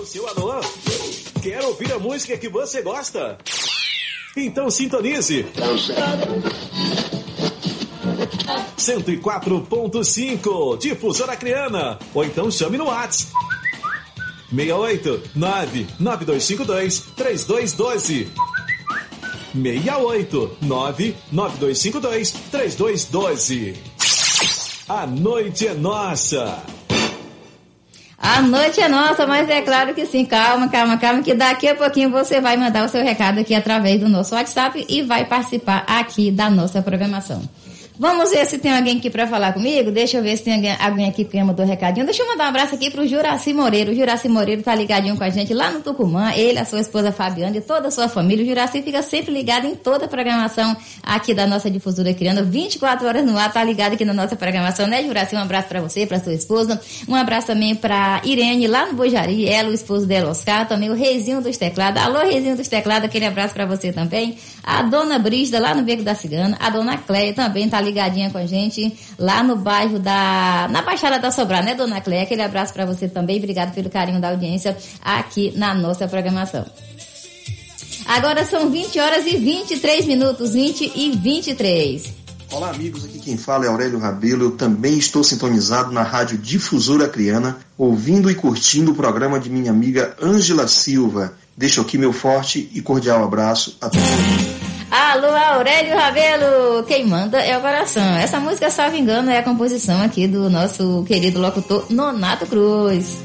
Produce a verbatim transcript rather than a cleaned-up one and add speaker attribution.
Speaker 1: Seu alô, quer ouvir a música que você gosta? Então sintonize cento e quatro ponto cinco, Difusora Acreana, ou então chame no WhatsApp seis oito nove nove dois cinco dois três dois um dois, seis oito nove nove dois cinco dois três dois um dois. A noite é nossa.
Speaker 2: A noite é nossa, mas é claro que sim. Calma, calma, calma, que daqui a pouquinho você vai mandar o seu recado aqui através do nosso WhatsApp e vai participar aqui da nossa programação. Vamos ver se tem alguém aqui para falar comigo. Deixa eu ver se tem alguém, alguém aqui que mandou um recadinho. Deixa eu mandar um abraço aqui pro Juraci Moreira. O Juraci Moreira tá ligadinho com a gente lá no Tucumã. Ele, a sua esposa Fabiana e toda a sua família. O Juraci fica sempre ligado em toda a programação aqui da nossa Difusora Criando. vinte e quatro horas no ar, tá ligado aqui na nossa programação, né, Juraci? Um abraço para você, para sua esposa. Um abraço também para Irene, lá no Bojari. Ela, o esposo dela, Oscar. Também o Reizinho dos Teclados. Alô, Reizinho dos Teclados, aquele abraço para você também. A dona Brígida, lá no Beco da Cigana. A dona Cleia também tá ligadinha com a gente lá no bairro da... na Baixada da Sobral, né, dona Cleia? Aquele abraço para você também. Obrigado pelo carinho da audiência aqui na nossa programação. Agora são vinte horas e vinte e três minutos, vinte e vinte e três.
Speaker 3: Olá, amigos, aqui quem fala é Aurélio Rabelo. Eu também estou sintonizado na Rádio Difusora Acreana, ouvindo e curtindo o programa de minha amiga Ângela Silva. Deixo aqui meu forte e cordial abraço a todos.
Speaker 2: Alô, Aurélio Rabelo, quem manda é o coração. Essa música, salvo engano, é a composição aqui do nosso querido locutor Nonato Cruz.